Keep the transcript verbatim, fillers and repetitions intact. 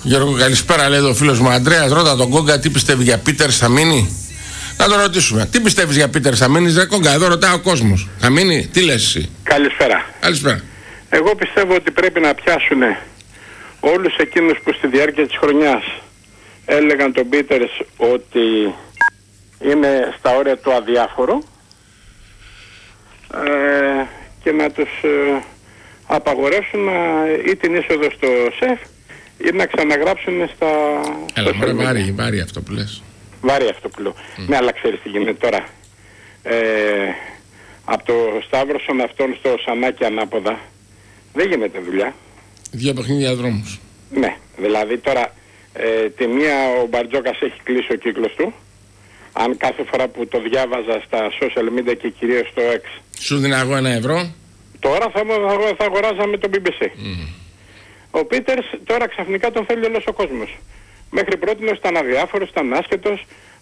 Γιώργο, καλησπέρα, λέει ο φίλος μου Αντρέας. Ρώτα τον Κόγκα τι πιστεύει για Πίτερς, θα μείνει. Να τον ρωτήσουμε. Τι πιστεύεις για Πίτερς, θα μείνει, ρε Κόγκα? Εδώ ρωτάει ο κόσμος. Θα μείνει, τι λες εσύ? Καλησπέρα. Καλησπέρα. Εγώ πιστεύω ότι πρέπει να πιάσουν όλους εκείνους που στη διάρκεια της χρονιάς έλεγαν τον Πίτερς ότι είναι στα όρια του αδιάφορου ε, και να τους ε, απαγορεύσουν να, ή την είσοδο στο ΣΕΦ ή να ξαναγράψουν στα... Έλα, μωρέ, βάρη, βάρη αυτό που λες. Βάρη αυτό που λέω. Mm. Ναι, αλλά ξέρεις τι γίνεται τώρα. Ε, από το Σταύρωσον αυτόν στο Σανάκι ανάποδα δεν γίνεται δουλειά. Δύο παιχνίδια δρόμους. Ναι, δηλαδή τώρα ε, τη μία ο Μπαρτζόκας έχει κλείσει ο κύκλος του. Αν κάθε φορά που το διάβαζα στα social media και κυρίως στο X σου δίνει εγώ ένα ευρώ, τώρα θα, θα, θα αγοράζαμε τον μπι μπι σι. Mm. Ο Πίτερς τώρα ξαφνικά τον θέλει όλος ο κόσμος. Μέχρι πρώτη ήταν αδιάφορος, ήταν άσχετος,